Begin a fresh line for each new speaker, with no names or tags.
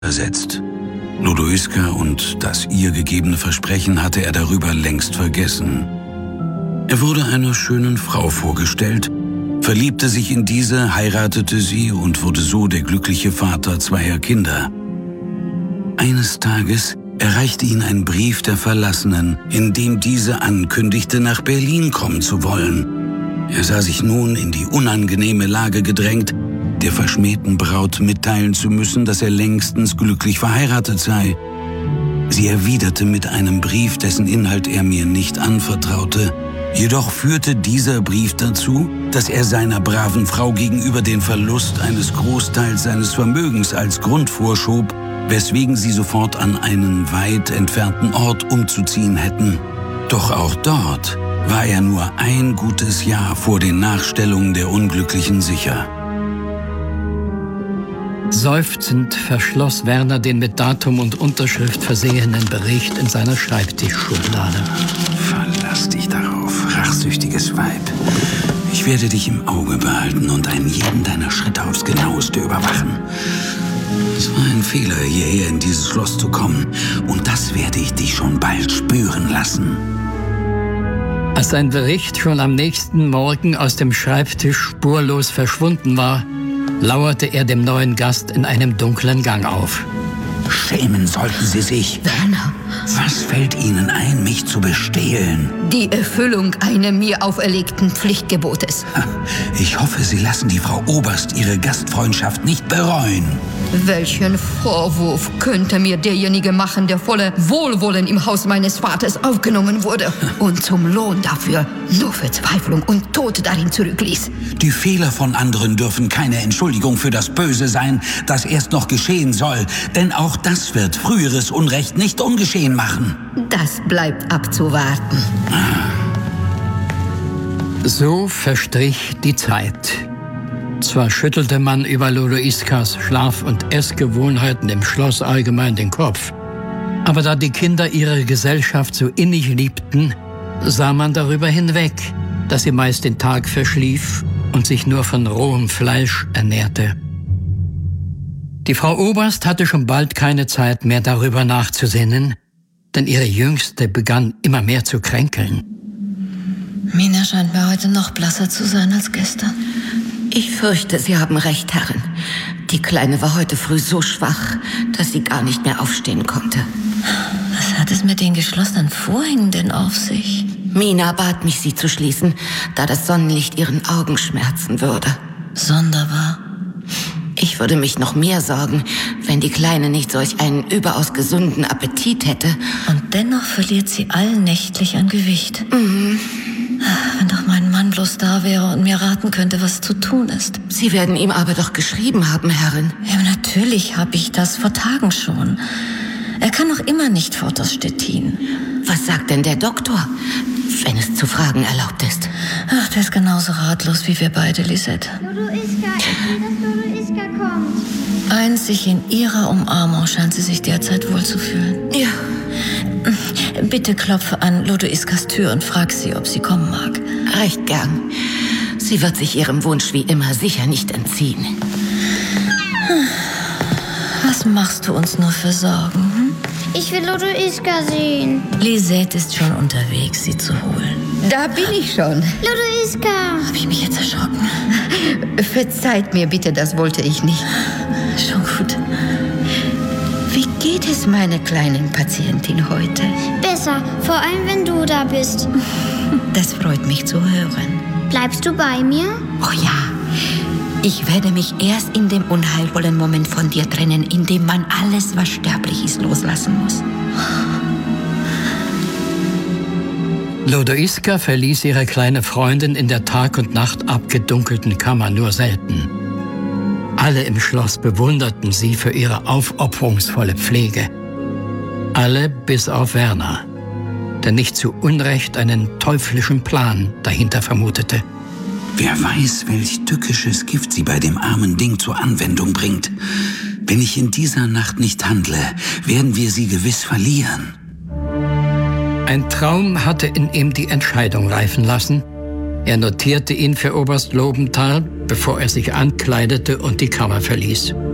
versetzt. Lodoiska und das ihr gegebene Versprechen hatte er darüber längst vergessen. Er wurde einer schönen Frau vorgestellt, verliebte sich in diese, heiratete sie und wurde so der glückliche Vater zweier Kinder. Eines Tages erreichte ihn ein Brief der Verlassenen, in dem diese ankündigte, nach Berlin kommen zu wollen. Er sah sich nun in die unangenehme Lage gedrängt, der verschmähten Braut mitteilen zu müssen, dass er längstens glücklich verheiratet sei. Sie erwiderte mit einem Brief, dessen Inhalt er mir nicht anvertraute. Jedoch führte dieser Brief dazu, dass er seiner braven Frau gegenüber den Verlust eines Großteils seines Vermögens als Grund vorschob, weswegen sie sofort an einen weit entfernten Ort umzuziehen hätten. Doch auch dort war er nur ein gutes Jahr vor den Nachstellungen der Unglücklichen sicher.
Seufzend verschloss Werner den mit Datum und Unterschrift versehenen Bericht in seiner Schreibtischschublade.
Verlass dich darauf, rachsüchtiges Weib. Ich werde dich im Auge behalten und einen jeden deiner Schritte aufs Genaueste überwachen. Es war ein Fehler, hierher in dieses Schloss zu kommen. Und das werde ich dich schon bald spüren lassen.
Als sein Bericht schon am nächsten Morgen aus dem Schreibtisch spurlos verschwunden war, lauerte er dem neuen Gast in einem dunklen Gang auf.
Schämen sollten Sie sich.
Werner.
Was fällt Ihnen ein, mich zu bestehlen?
Die Erfüllung eines mir auferlegten Pflichtgebotes.
Ich hoffe, Sie lassen die Frau Oberst ihre Gastfreundschaft nicht bereuen.
Welchen Vorwurf könnte mir derjenige machen, der voller Wohlwollen im Haus meines Vaters aufgenommen wurde und zum Lohn dafür nur Verzweiflung und Tod darin zurückließ?
Die Fehler von anderen dürfen keine Entschuldigung für das Böse sein, das erst noch geschehen soll. Denn auch das wird früheres Unrecht nicht ungeschehen machen.
Das bleibt abzuwarten.
So verstrich die Zeit. Zwar schüttelte man über Lodoiskas Schlaf- und Essgewohnheiten im Schloss allgemein den Kopf, aber da die Kinder ihre Gesellschaft so innig liebten, sah man darüber hinweg, dass sie meist den Tag verschlief und sich nur von rohem Fleisch ernährte. Die Frau Oberst hatte schon bald keine Zeit mehr, darüber nachzusinnen, denn ihre Jüngste begann immer mehr zu kränkeln.
Mina scheint mir heute noch blasser zu sein als gestern.
Ich fürchte, Sie haben recht, Herrin. Die Kleine war heute früh so schwach, dass sie gar nicht mehr aufstehen konnte.
Was hat es mit den geschlossenen Vorhängen denn auf sich?
Mina bat mich, sie zu schließen, da das Sonnenlicht ihren Augen schmerzen würde.
Sonderbar.
Ich würde mich noch mehr sorgen, wenn die Kleine nicht solch einen überaus gesunden Appetit hätte.
Und dennoch verliert sie allnächtlich an Gewicht.
Mhm.
Wenn doch mein Mann bloß da wäre und mir raten könnte, was zu tun ist.
Sie werden ihm aber doch geschrieben haben, Herrin.
Ja, natürlich habe ich das vor Tagen schon. Er kann noch immer nicht fort aus Stettin.
Was sagt denn der Doktor, wenn es zu fragen erlaubt ist?
Ach, der ist genauso ratlos wie wir beide, Lisette.
Lodoiska, ich will, dass Lodoiska kommt.
Einzig in ihrer Umarmung scheint sie sich derzeit wohlzufühlen.
Ja.
Bitte klopfe an Lodoiskas Tür und frag sie, ob sie kommen mag.
Recht gern. Sie wird sich ihrem Wunsch wie immer sicher nicht entziehen.
Was machst du uns nur für Sorgen? Hm?
Ich will Lodoiska sehen.
Lisette ist schon unterwegs, sie zu holen.
Da bin ich schon.
Lodoiska!
Habe ich mich jetzt erschrocken?
Verzeiht mir bitte, das wollte ich nicht.
Schon gut.
Wie geht es meiner kleinen Patientin heute?
Besser, vor allem wenn du da bist.
Das freut mich zu hören.
Bleibst du bei mir?
Oh ja. Ich werde mich erst in dem unheilvollen Moment von dir trennen, in dem man alles, was sterblich ist, loslassen muss.
Lodoiska verließ ihre kleine Freundin in der Tag und Nacht abgedunkelten Kammer nur selten. Alle im Schloss bewunderten sie für ihre aufopferungsvolle Pflege. Alle bis auf Werner, der nicht zu Unrecht einen teuflischen Plan dahinter vermutete.
Wer weiß, welch tückisches Gift sie bei dem armen Ding zur Anwendung bringt. Wenn ich in dieser Nacht nicht handle, werden wir sie gewiss verlieren.
Ein Traum hatte in ihm die Entscheidung reifen lassen. Er notierte ihn für Oberst Lobenthal, bevor er sich ankleidete und die Kammer verließ.